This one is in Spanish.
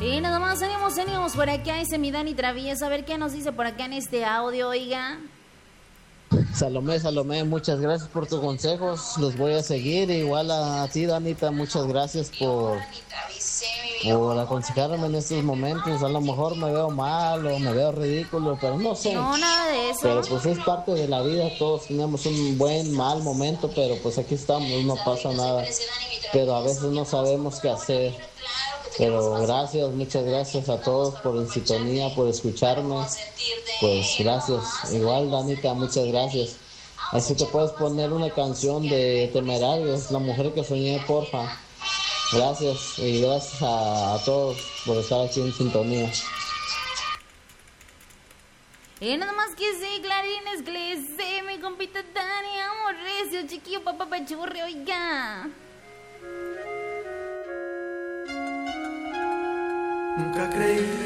Y nada más tenemos por acá ese mi Dani Travieso. A ver qué nos dice por acá en este audio, oiga. Salomé, muchas gracias por tus consejos, los voy a seguir. Igual a ti, Danita, muchas gracias por aconsejarme en estos momentos. A lo mejor me veo mal o me veo ridículo, pero no sé. No, nada de eso. Pero pues es parte de la vida, todos tenemos un buen, mal momento, pero pues aquí estamos, no pasa nada. Pero a veces no sabemos qué hacer. Pero gracias, muchas gracias a todos por en sintonía, por escucharme. Pues gracias. Igual, Danita, muchas gracias. Así te puedes poner una canción de Temerarios, La Mujer que Soñé, porfa. Gracias y gracias a todos por estar aquí en sintonía. Y nada más que sí, clarines, que le sé, mi compita Dani, amor recio, chiquillo, papá pachurre, oiga. Nunca creí